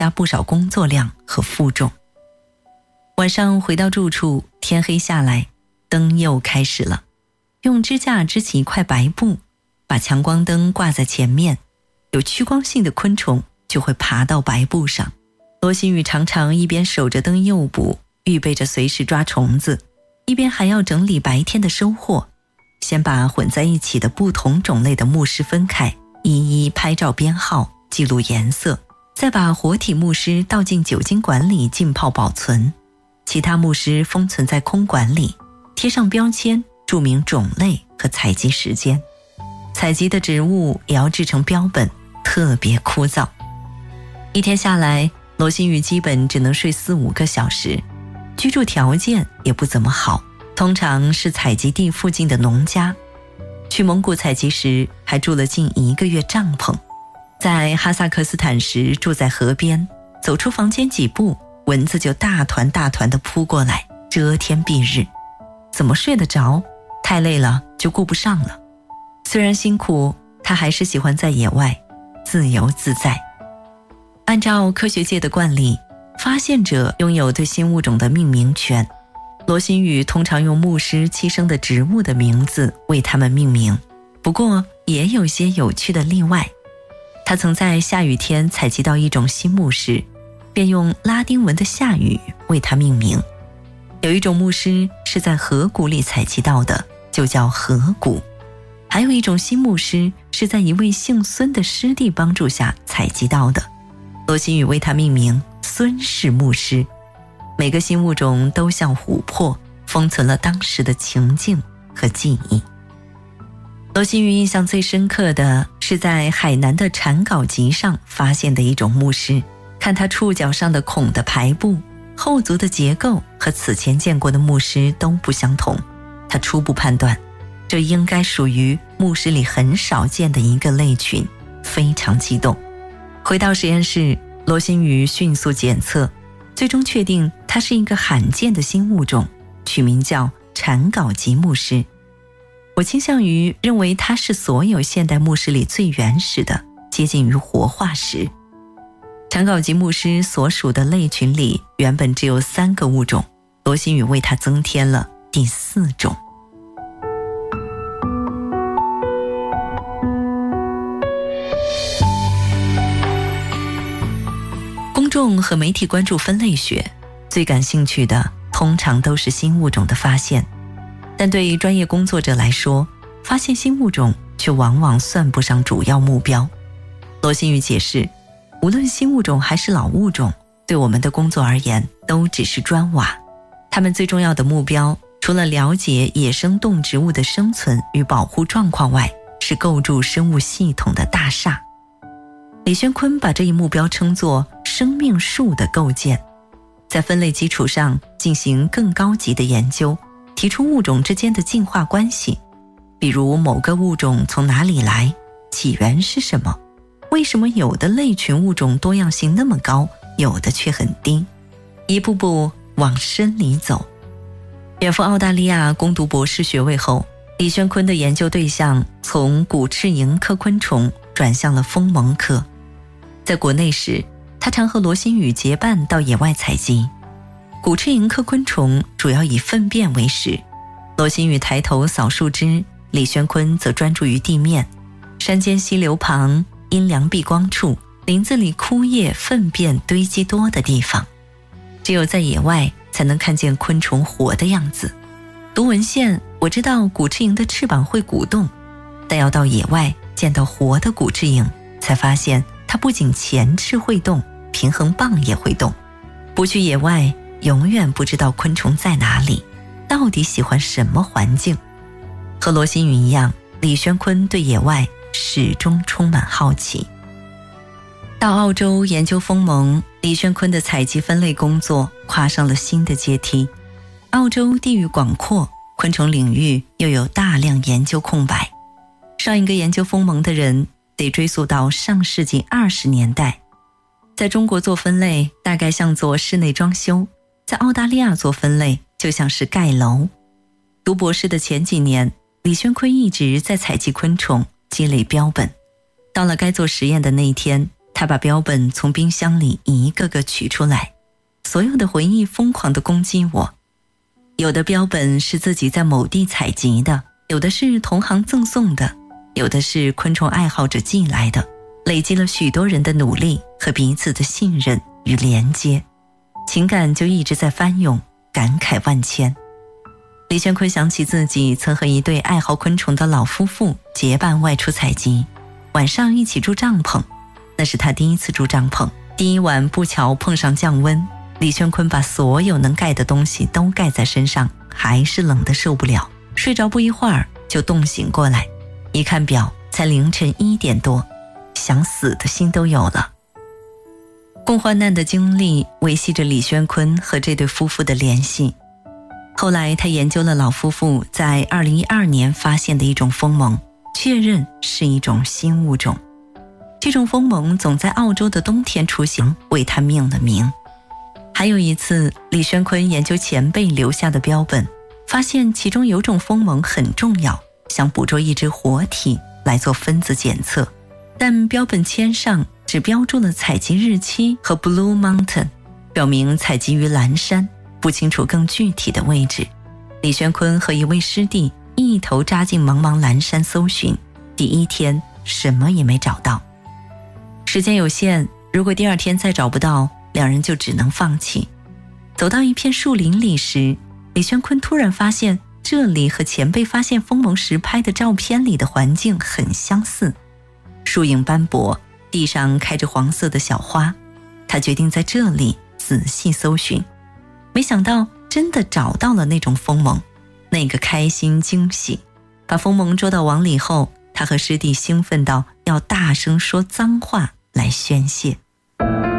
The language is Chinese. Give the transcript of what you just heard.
压不少工作量和负重。晚上回到住处，天黑下来，灯又开始了。用支架支起一块白布，把强光灯挂在前面，有趋光性的昆虫就会爬到白布上。罗新宇常常一边守着灯诱捕，预备着随时抓虫子，一边还要整理白天的收获。先把混在一起的不同种类的木虱分开，一一拍照编号，记录颜色，再把活体木虱倒进酒精管里浸泡保存，其他木虱封存在空管里，贴上标签，注明种类和采集时间。采集的植物也要制成标本，特别枯燥。一天下来，罗新宇基本只能睡4-5个小时，居住条件也不怎么好，通常是采集地附近的农家。去蒙古采集时还住了近1个月帐篷。在哈萨克斯坦时住在河边，走出房间几步，蚊子就大团大团地扑过来，遮天蔽日。怎么睡得着？太累了就顾不上了。虽然辛苦，他还是喜欢在野外自由自在。按照科学界的惯例，发现者拥有对新物种的命名权。罗新宇通常用木虱栖生的植物的名字为它们命名，不过也有些有趣的例外。他曾在下雨天采集到一种新木虱，便用拉丁文的下雨为它命名。有一种木虱是在河谷里采集到的，就叫河谷。还有一种新木虱是在一位姓孙的师弟帮助下采集到的，罗新宇为它命名孙氏木虱。每个新物种都像琥珀，封存了当时的情境和记忆。罗新宇印象最深刻的是在海南的蝉秆集上发现的一种木虱，看它触角上的孔的排布，后足的结构和此前见过的木虱都不相同，他初步判断这应该属于木虱里很少见的一个类群，非常激动。回到实验室，罗新宇迅速检测，最终确定它是一个罕见的新物种，取名叫蝉秆集木虱。我倾向于认为它是所有现代木虱里最原始的，接近于活化石。蝉秆集木虱所属的类群里原本只有3个物种，罗新宇为它增添了第4种。公众和媒体关注分类学，最感兴趣的通常都是新物种的发现，但对于专业工作者来说，发现新物种却往往算不上主要目标。罗新宇解释，无论新物种还是老物种，对我们的工作而言都只是砖瓦。他们最重要的目标，除了了解野生动植物的生存与保护状况外，是构筑生物系统的大厦。李宣坤把这一目标称作生命树的构建，在分类基础上进行更高级的研究，提出物种之间的进化关系，比如某个物种从哪里来，起源是什么，为什么有的类群物种多样性那么高，有的却很低，一步步往深里走。远赴澳大利亚攻读博士学位后，李宣坤的研究对象从古翅蝇科昆虫转向了锋蒙科。在国内时，他常和罗新宇结伴到野外采集。古翅蝇科昆虫主要以粪便为食，罗新宇抬头扫树枝，李宣坤则专注于地面。山间溪流旁，阴凉避光处，林子里枯叶粪便堆积多的地方，只有在野外才能看见昆虫活的样子。读文献，我知道古翅蝇的翅膀会鼓动，但要到野外见到活的古翅蝇，才发现它不仅前翅会动，平衡棒也会动。不去野外，永远不知道昆虫在哪里，到底喜欢什么环境。和罗新宇一样，李宣坤对野外始终充满好奇。到澳洲研究锋蒙，李宣坤的采集分类工作跨上了新的阶梯。澳洲地域广阔，昆虫领域又有大量研究空白。上一个研究锋蒙的人得追溯到上世纪20年代。在中国做分类大概像做室内装修，在澳大利亚做分类就像是盖楼。读博士的前几年，李宣坤一直在采集昆虫，积累标本。到了该做实验的那一天，他他把标本从冰箱里一个个取出来，所有的回忆疯狂地攻击我。有的标本是自己在某地采集的，有的是同行赠送的，有的是昆虫爱好者寄来的，累积了许多人的努力和彼此的信任与连接，情感就一直在翻涌，感慨万千。李轩坤想起自己曾和一对爱好昆虫的老夫妇结伴外出采集，晚上一起住帐篷，那是他第一次住帐篷。第一晚不巧碰上降温，李轩坤把所有能盖的东西都盖在身上，还是冷得受不了，睡着不一会儿就冻醒过来，一看表才凌晨1点多，想死的心都有了。共患难的经历维系着李轩坤和这对夫妇的联系。后来他研究了老夫妇在2012年发现的一种锋虻，确认是一种新物种。这种锋虻总在澳洲的冬天出现，为它命了名。还有一次，李轩坤研究前辈留下的标本，发现其中有种锋虻很重要，想捕捉一只活体来做分子检测，但标本签上只标注了采集日期和 Blue Mountain， 表明采集于蓝山，不清楚更具体的位置。李轩坤和一位师弟一头扎进茫茫蓝山搜寻，第一天什么也没找到。时间有限，如果第二天再找不到，两人就只能放弃。走到一片树林里时，李轩坤突然发现这里和前辈发现锋虻时拍的照片里的环境很相似，树影斑驳，地上开着黄色的小花。他决定在这里仔细搜寻，没想到真的找到了那种锋虻。那个开心惊喜，把锋虻捉到网里后，他和师弟兴奋到要大声说脏话来宣泄。